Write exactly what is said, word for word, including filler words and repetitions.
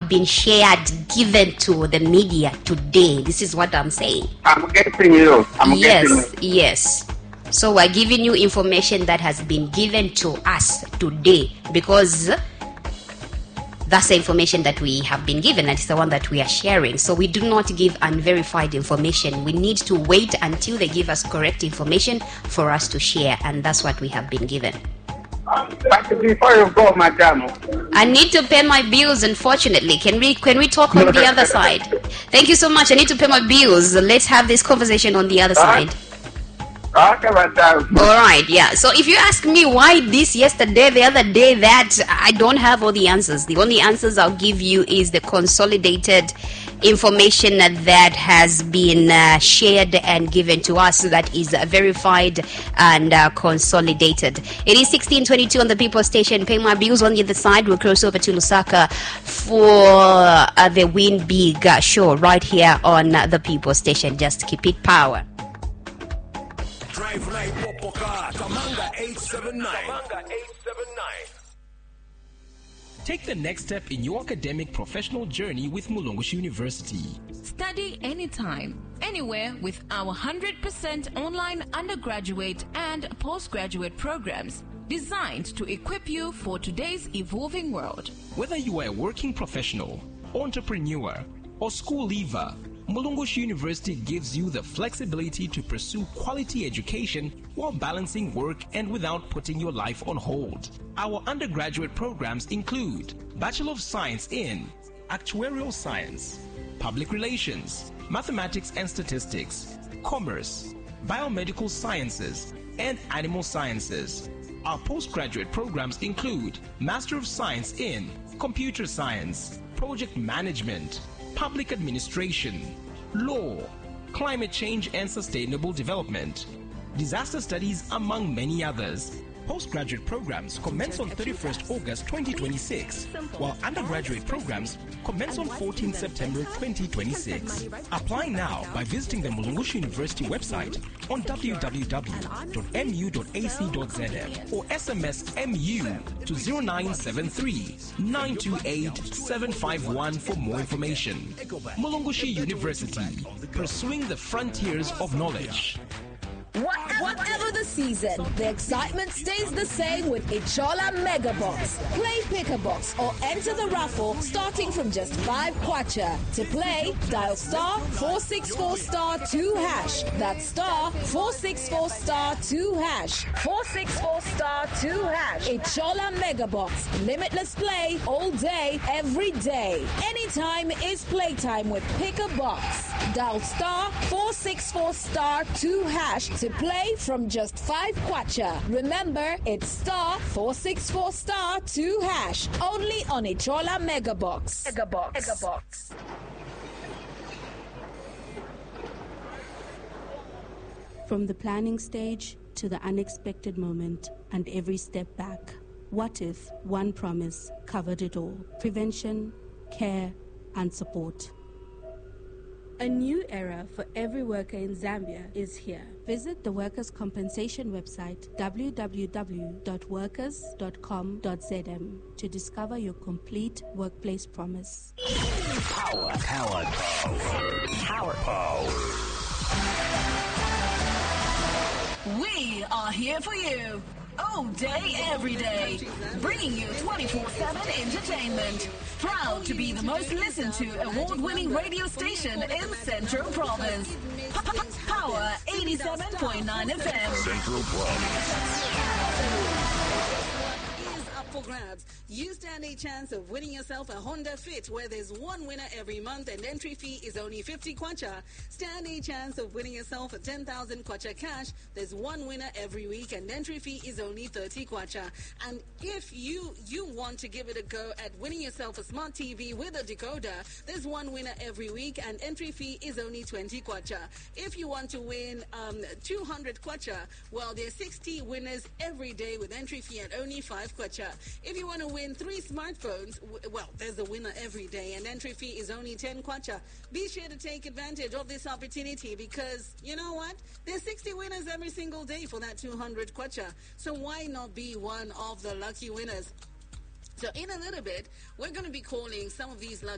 been shared, given to the media today. This is what I'm saying. I'm getting you. I'm yes, getting you. yes. So we're giving you information that has been given to us today, because that's the information that we have been given, and it's the one that we are sharing. So we do not give unverified information. We need to wait until they give us correct information for us to share, and that's what we have been given. But before you go, madam, I need to pay my bills, unfortunately. Can we can we talk on the other side? Thank you so much. I need to pay my bills. Let's have this conversation on the other side. Okay, madam. All right, yeah. So if you ask me why this, yesterday, the other day, that, I don't have all the answers. The only answers I'll give you is the consolidated information that has been uh, shared and given to us, that is uh, verified and uh, consolidated. It is sixteen twenty-two on the People Station. Paying my bills on the other side. We'll cross over to Lusaka for uh, the Win Big uh, show right here on uh, the People Station. Just keep it power. Drive right, Popoka, Kamanga eight seven nine. Take the next step in your academic professional journey with Mulungushi University. Study anytime, anywhere with our one hundred percent online undergraduate and postgraduate programs designed to equip you for today's evolving world. Whether you are a working professional, entrepreneur, or school leaver, Mulungushi University gives you the flexibility to pursue quality education while balancing work and without putting your life on hold. Our undergraduate programs include Bachelor of Science in Actuarial Science, Public Relations, Mathematics and Statistics, Commerce, Biomedical Sciences, and Animal Sciences. Our postgraduate programs include Master of Science in Computer Science, Project Management, Public Administration, Law, Climate Change and Sustainable Development, Disaster Studies, among many others. Postgraduate programs commence on thirty-first August twenty twenty-six, while undergraduate programs commence on fourteenth September twenty twenty-six. Apply now by visiting the Mulungushi University website on w w w dot m u dot a c dot z m or S M S M U to zero nine seven three, nine two eight, seven five one for more information. Mulungushi University, pursuing the frontiers of knowledge. Whatever the season, the excitement stays the same with Ichola Mega Box. Play Pick a Box or enter the raffle starting from just five kwacha. To play, dial star four six four star two hash. That's star four six four star two hash. four six four star two hash. Ichola Mega Box. Limitless play all day, every day. Anytime is playtime with Pick a Box. Dial star four six four star two hash to play from just five kwacha. Remember, it's star four six four star two hash. Only on Ichola Mega Box. Mega Box. Mega Box. From the planning stage to the unexpected moment and every step back, what if one promise covered it all? Prevention, care, and support. A new era for every worker in Zambia is here. Visit the Workers' Compensation website w w w dot workers dot com dot z m to discover your complete workplace promise. Power, power, power, power, power. We are here for you. All day, every day. Bringing you twenty-four seven entertainment. Proud to be the most listened to award-winning radio station in Central Province. Power eighty-seven point nine F M. Central Province. For grabs. You stand a chance of winning yourself a Honda Fit, where there's one winner every month and entry fee is only fifty kwacha. Stand a chance of winning yourself a ten thousand kwacha cash. There's one winner every week and entry fee is only thirty kwacha. And if you you want to give it a go at winning yourself a smart T V with a decoder, there's one winner every week and entry fee is only twenty kwacha. If you want to win um, two hundred kwacha, well, there's sixty winners every day with entry fee at only five kwacha. If you want to win three smartphones, well, there's a winner every day and entry fee is only ten kwacha. Be sure to take advantage of this opportunity because, you know what? There's sixty winners every single day for that two hundred kwacha. So why not be one of the lucky winners? So in a little bit, we're going to be calling some of these lucky